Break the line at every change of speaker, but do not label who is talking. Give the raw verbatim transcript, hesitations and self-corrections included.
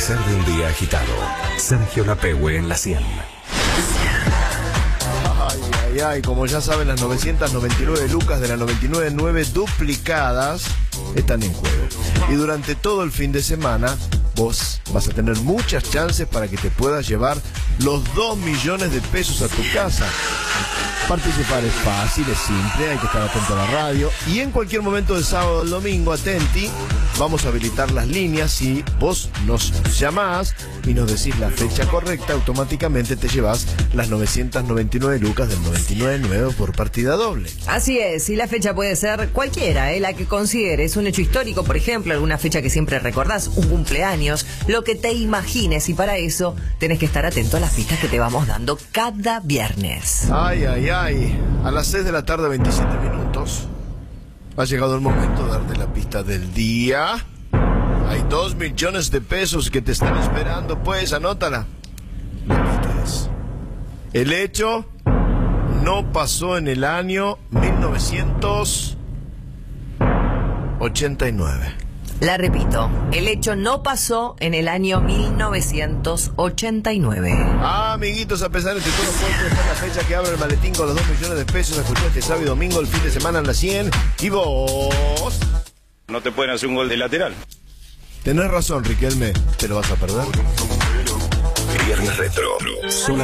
amanecer de un día agitado. Sergio Lapehue en la cien.
Ay, ay, ay, como ya saben, las novecientas noventa y nueve lucas de la noventa y nueve nueve duplicadas están en juego. Y durante todo el fin de semana, vos vas a tener muchas chances para que te puedas llevar los dos millones de pesos a tu casa. Participar es fácil, es simple, hay que estar atento a la radio. Y en cualquier momento del sábado o del domingo, atenti, vamos a habilitar las líneas. Si vos nos llamás y nos decís la fecha correcta, automáticamente te llevas las novecientas noventa y nueve lucas del noventa y nueve nueve por partida doble.
Así es, y la fecha puede ser cualquiera, ¿eh? La que consideres, un hecho histórico, por ejemplo, alguna fecha que siempre recordás, un cumpleaños, lo que te imagines, y para eso tenés que estar atento a las pistas que te vamos dando cada viernes.
Ay, ay, ay. A las seis de la tarde, veintisiete minutos. Ha llegado el momento de darte la pista del día. Hay dos millones de pesos que te están esperando, pues anótala. La pista es: el hecho no pasó en el año mil novecientos ochenta y nueve.
La repito, el hecho no pasó en el año mil novecientos ochenta y nueve.
Ah, amiguitos, a pesar de que todo puesto está la fecha que abre el maletín con los dos millones de pesos. Escuchó este sábado y domingo, el fin de semana en la cien. Y vos...
No te pueden hacer un gol de lateral.
Tenés razón, Riquelme, te lo vas a perder.
Viernes Retro.